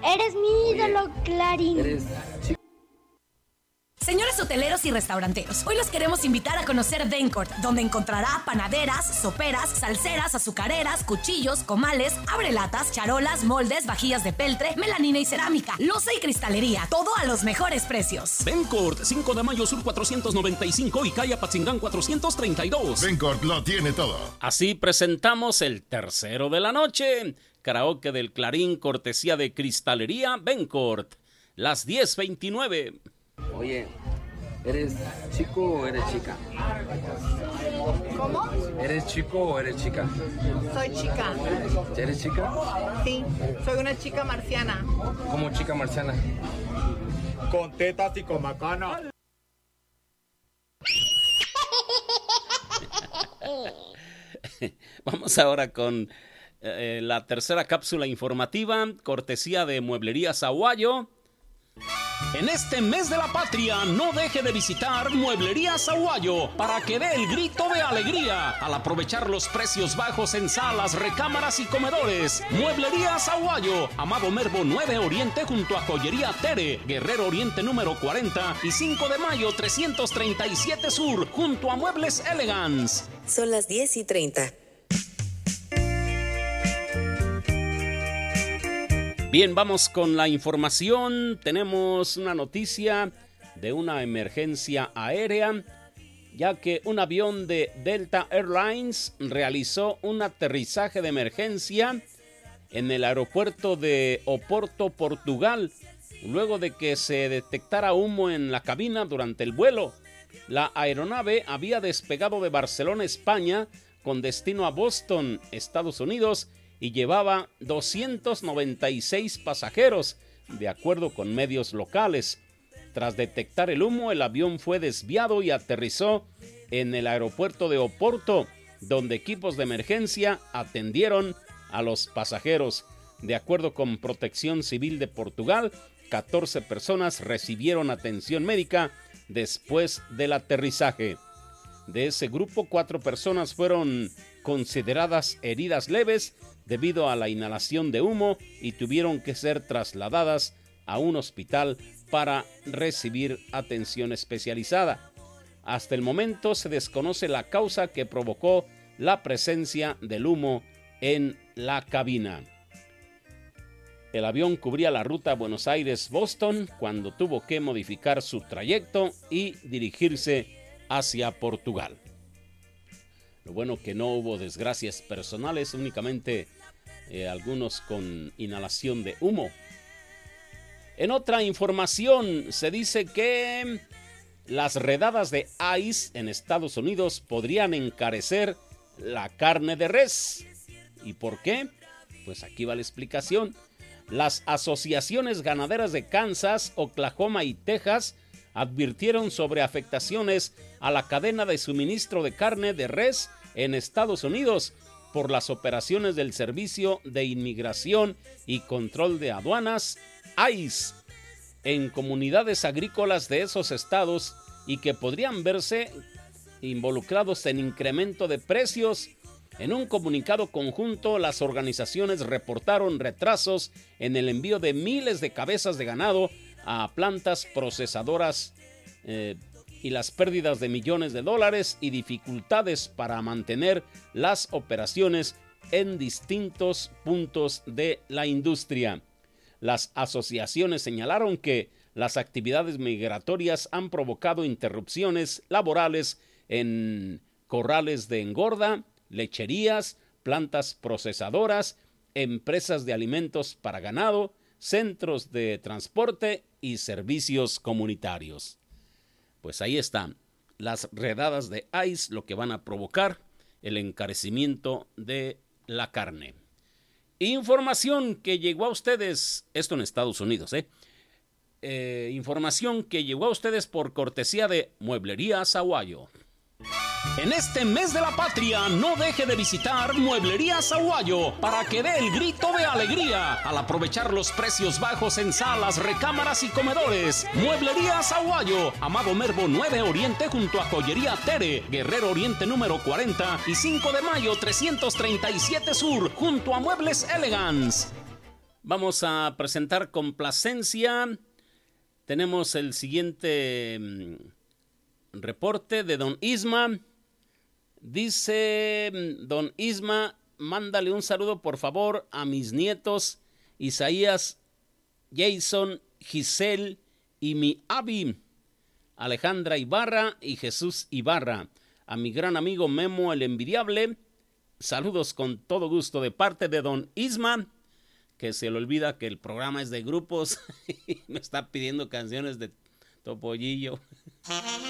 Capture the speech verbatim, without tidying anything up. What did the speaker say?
Eres mi ídolo, Clarín. Eres chico. Señores hoteleros y restauranteros, hoy los queremos invitar a conocer Dencourt, donde encontrará panaderas, soperas, salseras, azucareras, cuchillos, comales, abrelatas, charolas, moldes, vajillas de peltre, melanina y cerámica, loza y cristalería, todo a los mejores precios. Dencourt, cinco de mayo sur cuatrocientos noventa y cinco y calle Apatzingán cuatrocientos treinta y dos. Dencourt lo tiene todo. Así presentamos el tercero de la noche. Karaoke del Clarín, cortesía de Cristalería Dencourt. Las diez veintinueve. Oye, ¿eres chico o eres chica? ¿Cómo? ¿Eres chico o eres chica? Soy chica. ¿Eres chica? Sí, soy una chica marciana. ¿Cómo chica marciana? Con tetas y con macana. Vamos ahora con eh, la tercera cápsula informativa, cortesía de Mueblería Sahuayo. En este mes de la patria, no deje de visitar Mueblería Sahuayo para que dé el grito de alegría al aprovechar los precios bajos en salas, recámaras y comedores. Mueblería Sahuayo, Amado Mervo nueve Oriente junto a Joyería Tere, Guerrero Oriente número cuarenta y cinco de mayo trescientos treinta y siete Sur junto a Muebles Elegance. Son las diez y treinta. Bien, vamos con la información. Tenemos una noticia de una emergencia aérea, ya que un avión de Delta Airlines realizó un aterrizaje de emergencia en el aeropuerto de Oporto, Portugal, luego de que se detectara humo en la cabina durante el vuelo. La aeronave había despegado de Barcelona, España, con destino a Boston, Estados Unidos, y llevaba doscientos noventa y seis pasajeros, de acuerdo con medios locales. Tras detectar el humo, el avión fue desviado y aterrizó en el aeropuerto de Oporto, donde equipos de emergencia atendieron a los pasajeros. De acuerdo con Protección Civil de Portugal, catorce personas recibieron atención médica después del aterrizaje. De ese grupo, cuatro personas fueron consideradas heridas leves debido a la inhalación de humo y tuvieron que ser trasladadas a un hospital para recibir atención especializada. Hasta el momento se desconoce la causa que provocó la presencia del humo en la cabina. El avión cubría la ruta Buenos Aires-Boston cuando tuvo que modificar su trayecto y dirigirse hacia Portugal. Lo bueno que no hubo desgracias personales, únicamente eh, algunos con inhalación de humo. En otra información se dice que las redadas de ICE en Estados Unidos podrían encarecer la carne de res. ¿Y por qué? Pues aquí va la explicación. Las asociaciones ganaderas de Kansas, Oklahoma y Texas advirtieron sobre afectaciones a la cadena de suministro de carne de res en Estados Unidos por las operaciones del Servicio de Inmigración y Control de Aduanas, ICE, en comunidades agrícolas de esos estados y que podrían verse involucrados en incremento de precios. En un comunicado conjunto, las organizaciones reportaron retrasos en el envío de miles de cabezas de ganado a plantas procesadoras eh, y las pérdidas de millones de dólares y dificultades para mantener las operaciones en distintos puntos de la industria. Las asociaciones señalaron que las actividades migratorias han provocado interrupciones laborales en corrales de engorda, lecherías, plantas procesadoras, empresas de alimentos para ganado, centros de transporte y servicios comunitarios. Pues ahí están las redadas de ICE, lo que van a provocar el encarecimiento de la carne. Información que llegó a ustedes, esto en Estados Unidos, ¿eh? Eh, información que llegó a ustedes por cortesía de Mueblería Sahuayo. En este mes de la patria, no deje de visitar Mueblería Sahuayo para que dé el grito de alegría al aprovechar los precios bajos en salas, recámaras y comedores. Mueblería Sahuayo, Amado Mervo nueve Oriente junto a Joyería Tere, Guerrero Oriente número cuarenta y cinco de mayo trescientos treinta y siete Sur junto a Muebles Elegance. Vamos a presentar complacencia. Tenemos el siguiente mm, reporte de don Isma. Dice mm, don Isma, mándale un saludo por favor a mis nietos Isaías, Jason, Giselle y mi Abby, Alejandra Ibarra y Jesús Ibarra. A mi gran amigo Memo el Envidiable, saludos con todo gusto de parte de don Isma, que se le olvida que el programa es de grupos y me está pidiendo canciones de Topollillo.